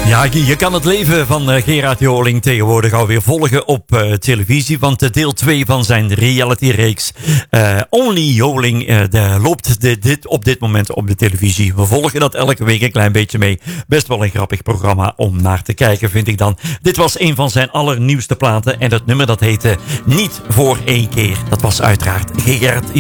Ja, je kan het leven van Gerard Joling tegenwoordig alweer volgen op televisie. Want deel 2 van zijn reality-reeks Only Joling loopt op dit moment op de televisie. We volgen dat elke week een klein beetje mee. Best wel een grappig programma om naar te kijken, vind ik dan. Dit was een van zijn allernieuwste platen. En dat nummer dat heette Niet voor één keer. Dat was uiteraard Gerard